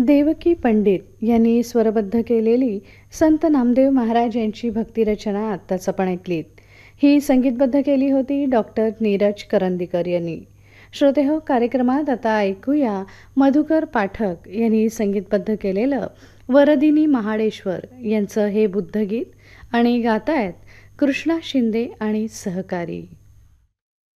देवकी पंडित यांनी स्वरबद्ध केलेली संत नामदेव महाराज यांची भक्तिरचना आत्ताच आपण ऐकलीत. ही संगीतबद्ध केली होती डॉक्टर नीरज करंदीकर यांनी. श्रोतेहो, कार्यक्रमात आता ऐकूया मधुकर पाठक यांनी संगीतबद्ध केलेलं वरदिनी महाडेश्वर यांचं हे बुद्धगीत आणि गातायत कृष्णा शिंदे आणि सहकारी.